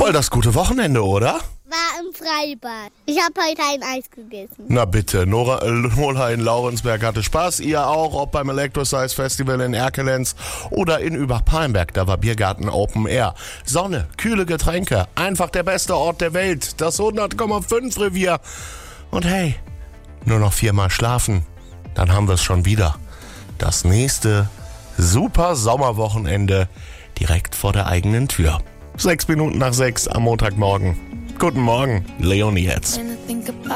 Voll das gute Wochenende, oder? War im Freibad. Ich habe heute ein Eis gegessen. Na bitte, Nola in Laurensberg hatte Spaß. Ihr auch, ob beim Electrosize Festival in Erkelenz oder in Übach-Palenberg. Da war Biergarten Open Air. Sonne, kühle Getränke, einfach der beste Ort der Welt. Das 100,5 Revier. Und hey, nur noch 4-mal schlafen. Dann haben wir es schon wieder. Das nächste super Sommerwochenende direkt vor der eigenen Tür. 6 Minuten nach 6 am Montagmorgen. Guten Morgen, Leonie jetzt.